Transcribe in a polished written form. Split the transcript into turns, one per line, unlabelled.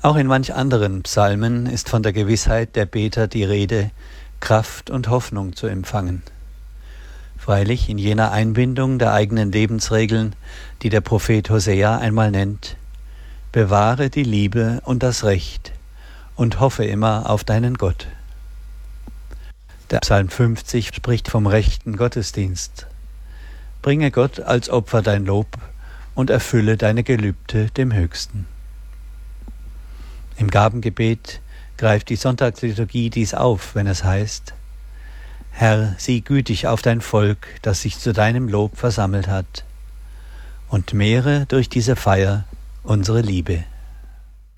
Auch in manch anderen Psalmen ist von der Gewissheit der Beter die Rede, Kraft und Hoffnung zu empfangen. Freilich in jener Einbindung der eigenen Lebensregeln, die der Prophet Hosea einmal nennt: Bewahre die Liebe und das Recht und hoffe immer auf deinen Gott. Der Psalm 50 spricht vom rechten Gottesdienst. Bringe Gott als Opfer dein Lob und erfülle deine Gelübde dem Höchsten. Im Gabengebet greift die Sonntagsliturgie dies auf, wenn es heißt: Herr, sieh gütig auf dein Volk, das sich zu deinem Lob versammelt hat, und mehre durch diese Feier unsere Liebe.